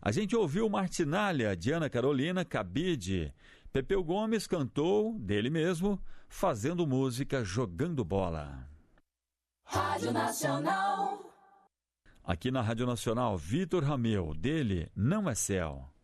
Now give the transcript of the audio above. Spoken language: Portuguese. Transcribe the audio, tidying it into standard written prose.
A gente ouviu Martinália, de Ana Carolina, Cabide. Pepeu Gomes cantou, dele mesmo, Fazendo Música, Jogando Bola. Rádio Nacional. Aqui na Rádio Nacional, Vitor Rameu, dele Não é Céu.